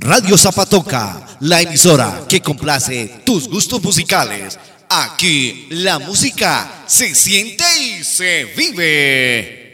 Radio Zapatoca, la emisora que complace tus gustos musicales. Aquí la música se siente y se vive.